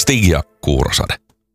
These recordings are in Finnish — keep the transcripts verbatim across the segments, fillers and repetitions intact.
Stig ja Kuurosade.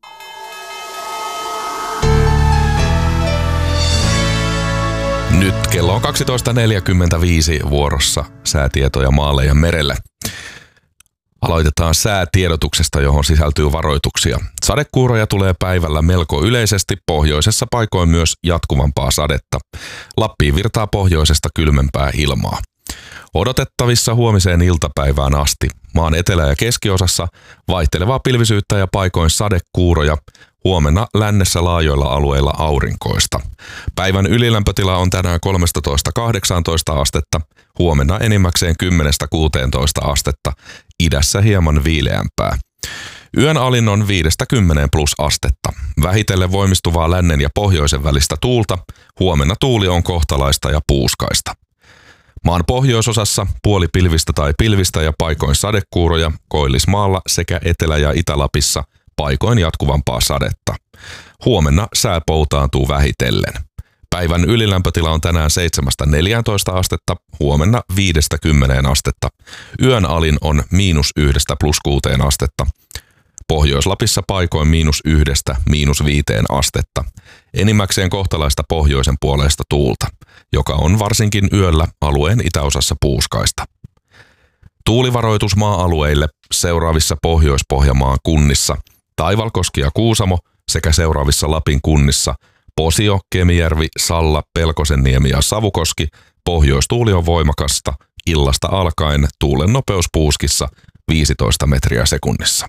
Nyt kello on kaksitoista neljäkymmentäviisi vuorossa säätietoja maalle ja merelle. Aloitetaan säätiedotuksesta, johon sisältyy varoituksia. Sadekuuroja tulee päivällä melko yleisesti, pohjoisessa paikoin myös jatkuvampaa sadetta. Lappiin virtaa pohjoisesta kylmempää ilmaa. Odotettavissa huomiseen iltapäivään asti. Maan etelä- ja keskiosassa vaihtelevaa pilvisyyttä ja paikoin sadekuuroja. Huomenna lännessä laajoilla alueilla aurinkoista. Päivän ylilämpötila on tänään kolmetoista kahdeksantoista astetta, huomenna enimmäkseen kymmenestä kuuteentoista astetta, idässä hieman viileämpää. Yön alin on viidestä kymmeneen plus astetta. Vähitellen voimistuvaa lännen ja pohjoisen välistä tuulta, huomenna tuuli on kohtalaista ja puuskaista. Maan pohjoisosassa puolipilvistä tai pilvistä ja paikoin sadekuuroja, Koillismaalla sekä Etelä- ja Itä-Lapissa paikoin jatkuvampaa sadetta. Huomenna sää poutaantuu vähitellen. Päivän ylilämpötila on tänään seitsemästä neljääntoista astetta, huomenna viidestä kymmeneen astetta. Yön alin on miinus yhdestä plus kuuteen astetta. Pohjois-Lapissa paikoin miinus yhdestä miinus viiteen astetta. Enimmäkseen kohtalaista pohjoisen puoleista tuulta, joka on varsinkin yöllä alueen itäosassa puuskaista. Tuulivaroitus maa-alueille seuraavissa Pohjois-Pohjanmaan kunnissa, Taivalkoski ja Kuusamo sekä seuraavissa Lapin kunnissa Posio, Kemijärvi, Salla, Pelkosenniemi ja Savukoski. Pohjoistuuli on voimakasta, illasta alkaen tuulen nopeus puuskissa viisitoista metriä sekunnissa.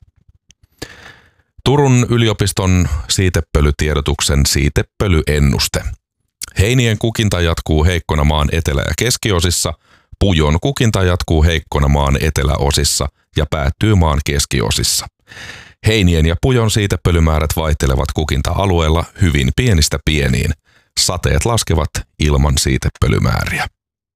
Turun yliopiston siitepölytiedotuksen siitepölyennuste. Heinien kukinta jatkuu heikkona maan etelä- ja keskiosissa, pujon kukinta jatkuu heikkona maan eteläosissa ja päättyy maan keskiosissa. Heinien ja pujon siitepölymäärät vaihtelevat kukinta-alueella hyvin pienistä pieniin. Sateet laskevat ilman siitepölymääriä.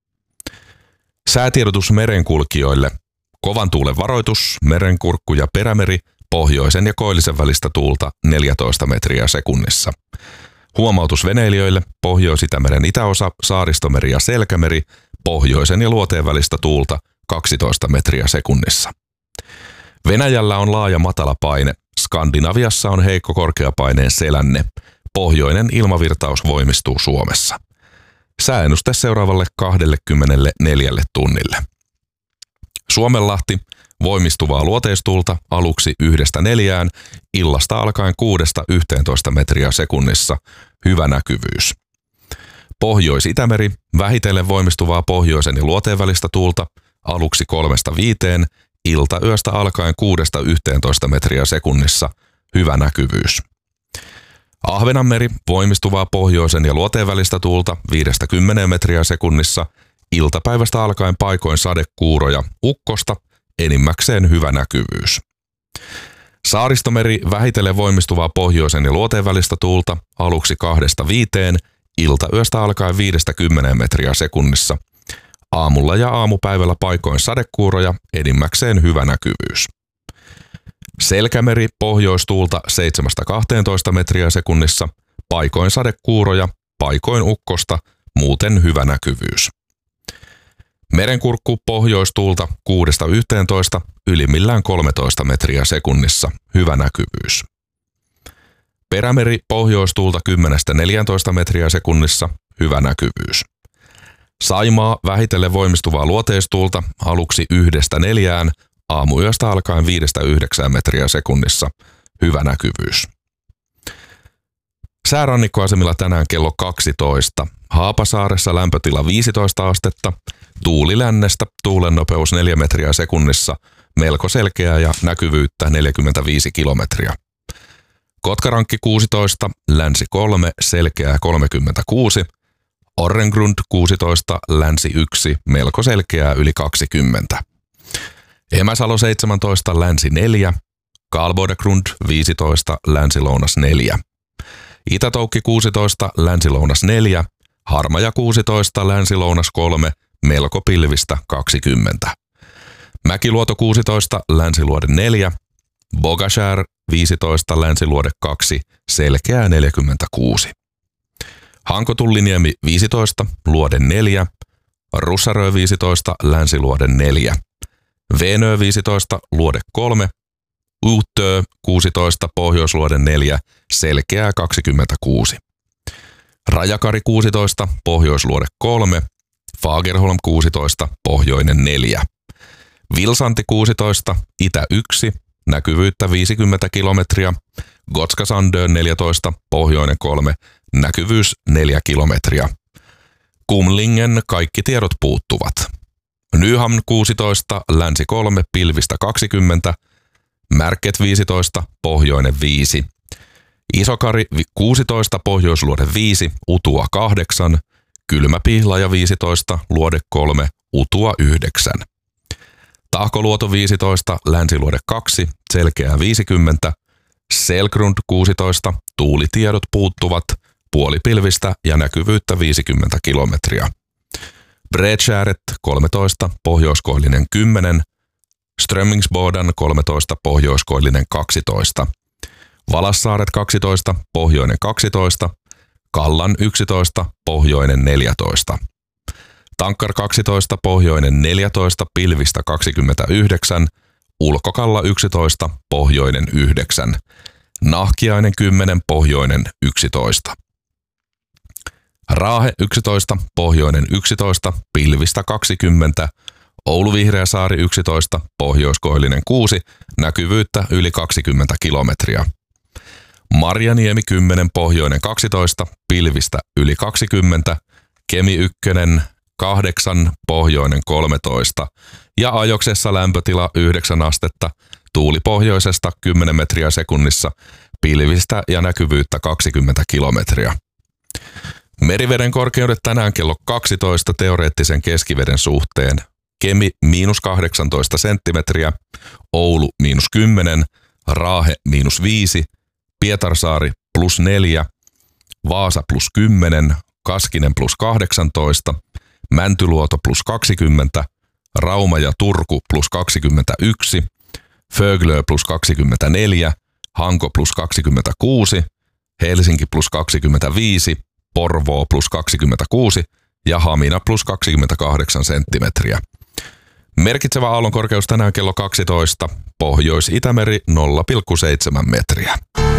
Säätiedotus merenkulkijoille. Kovan tuulen varoitus, Merenkurkku ja Perämeri, pohjoisen ja koillisen välistä tuulta neljätoista metriä sekunnissa. Huomautus veneilijöille, Pohjois-Itämeren itäosa, Saaristomeri ja Selkämeri, pohjoisen ja luoteen välistä tuulta kaksitoista metriä sekunnissa. Venäjällä on laaja matala paine, Skandinaviassa on heikko korkeapaineen selänne, pohjoinen ilmavirtaus voimistuu Suomessa. Sääennuste seuraavalle kaksikymmentäneljä tunnille. Suomenlahti, voimistuvaa luoteistuulta aluksi yhdestä neljään, illasta alkaen kuudesta yhteentoista metriä sekunnissa, hyvä näkyvyys. Pohjois-Itämeri, vähitellen voimistuvaa pohjoisen ja luoteen välistä tuulta aluksi kolmesta viiteen, ilta yöstä alkaen kuudesta yhteentoista metriä sekunnissa, hyvä näkyvyys. Ahvenanmeri, voimistuvaa pohjoisen ja luoteen välistä tuulta viidestä kymmeneen metriä sekunnissa, iltapäivästä alkaen paikoin sadekuuroja, ukkosta, enimmäkseen hyvä näkyvyys. Saaristomeri, vähitellen voimistuvaa pohjoisen ja luoteen välistä tuulta aluksi kahdesta viiteen, iltayöstä alkaen viidestä kymmeneen metriä sekunnissa. Aamulla ja aamupäivällä paikoin sadekuuroja, enimmäkseen hyvä näkyvyys. Selkämeri, pohjoistuulta seitsemästä kahteentoista metriä sekunnissa, paikoin sadekuuroja, paikoin ukkosta, muuten hyvä näkyvyys. Merenkurkku, pohjoistuulta kuudesta yhteentoista, ylimmillään kolmetoista metriä sekunnissa, hyvä näkyvyys. Perämeri, pohjoistuulta kymmenestä neljääntoista metriä sekunnissa, hyvä näkyvyys. Saimaa, vähitellen voimistuvaa luoteistuulta aluksi yhdestä neljään, aamuyöstä alkaen viidestä yhdeksään metriä sekunnissa, hyvä näkyvyys. Säärannikkoasemilla tänään kello kaksitoista. Haapasaaressa lämpötila viisitoista astetta, tuuli lännestä, tuulen nopeus neljä metriä sekunnissa, melko selkeää ja näkyvyyttä neljäkymmentäviisi kilometriä. Kotkarankki kuusitoista, länsi kolme, selkeää kolmekymmentäkuusi, Orrengrund kuusitoista, länsi yksi, melko selkeää yli kaksikymmentä. Emäsalo seitsemäntoista, länsi neljä, Karlbodegrund viisitoista, länsi-lounas neljä. Itätoukki kuusitoista, länsi-lounas neljä, Harmaja kuusitoista, länsi-lounas kolme, melko pilvistä kaksikymmentä. Mäkiluoto kuusitoista, länsiluode neljä, Bogashär viisitoista, länsiluode kaksi, selkeää neljäkymmentäkuusi. Hankotulliniemi viisitoista, luode neljä, Russarö viisitoista, länsiluode neljä, Veenö viisitoista, luode kolme, Uutö kuusitoista, Pohjoisluode neljä, Selkeää kaksikymmentäkuusi. Rajakari kuusitoista, Pohjoisluode kolme, Fagerholm kuusitoista, Pohjoinen neljä. Vilsanti kuusitoista, Itä yksi, näkyvyyttä viisikymmentä kilometriä. Gotska Sandön neljätoista, Pohjoinen kolme, näkyvyys neljä kilometriä. Kumlingen kaikki tiedot puuttuvat. Nyhamn kuusitoista, Länsi kolme, pilvistä kaksikymmentä. Märket viisitoista, Pohjoinen viisi. Isokari kuusitoista, Pohjoisluode viisi, Utua kahdeksan. Kylmäpihlaja viisitoista, Luode kolme, Utua yhdeksän. Tahkoluoto viisitoista, Länsiluode kaksi, Selkeää viisikymmentä. Selgrund kuusitoista, tuulitiedot puuttuvat, puolipilvistä ja näkyvyyttä viisikymmentä kilometriä. Bredskäret kolmetoista, Pohjoiskoillinen kymmenen. Strömmingsboden kolmetoista, Pohjoiskoillinen kaksitoista. Valassaaret kaksitoista, Pohjoinen kaksitoista. Kallan yksitoista, Pohjoinen neljätoista. Tankkar kaksitoista, Pohjoinen neljätoista, pilvistä kaksikymmentäyhdeksän. Ulkokalla yksitoista, Pohjoinen yhdeksän. Nahkiainen kymmenen, Pohjoinen yksitoista. Raahe yksitoista, Pohjoinen yksitoista, pilvistä kaksikymmentä. Oulu Vihreäsaari yksitoista, Pohjoiskoillinen kuusi, näkyvyyttä yli kaksikymmentä kilometriä. Marjaniemi kymmenen, Pohjoinen kaksitoista, pilvistä yli kaksikymmentä. Kemi yksi kahdeksan, Pohjoinen kolmetoista ja Ajoksessa lämpötila yhdeksän astetta, tuuli pohjoisesta kymmenen metriä sekunnissa, pilvistä ja näkyvyyttä kaksikymmentä kilometriä. Meriveden korkeudet tänään kello kaksitoista teoreettisen keskiveden suhteen. Kemi miinus kahdeksantoista senttimetriä, Oulu miinus kymmenen, Raahe miinus viisi, Pietarsaari plus neljä, Vaasa plus kymmenen, Kaskinen plus kahdeksantoista, Mäntyluoto plus kaksikymmentä, Rauma ja Turku plus kaksikymmentäyksi, Föglö plus kaksikymmentäneljä, Hanko plus kaksikymmentäkuusi, Helsinki plus kaksikymmentäviisi, Porvoo plus kaksikymmentäkuusi ja Hamina plus kaksikymmentäkahdeksan senttimetriä. Merkitsevä aallonkorkeus tänään kello kaksitoista, Pohjois-Itämeri nolla pilkku seitsemän metriä.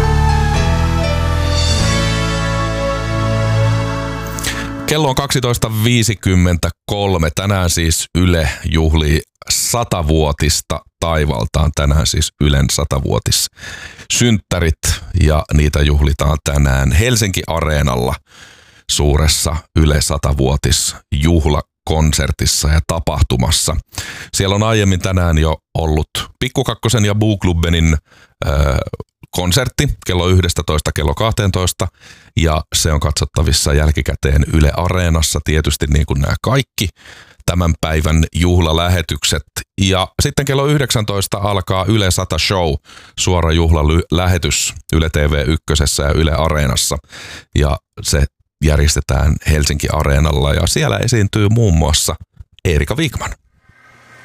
Kello on kaksitoista viisikymmentäkolme. Tänään siis Yle juhlii satavuotista taivaltaan. Tänään siis Ylen satavuotis synttärit ja niitä juhlitaan tänään Helsinki-areenalla suuressa Yle satavuotis juhlakonsertissa ja tapahtumassa. Siellä on aiemmin tänään jo ollut Pikku Kakkosen ja Buuklubbenin äh, konsertti kello yksitoista kello kaksitoista ja se on katsottavissa jälkikäteen Yle Areenassa tietysti niin kuin nämä kaikki tämän päivän juhlalähetykset. Ja sitten kello yhdeksäntoista alkaa Yle sata Show, suora juhlalähetys Yle T V yksi ja Yle Areenassa ja se järjestetään Helsinki Areenalla ja siellä esiintyy muun muassa Erika Wigman.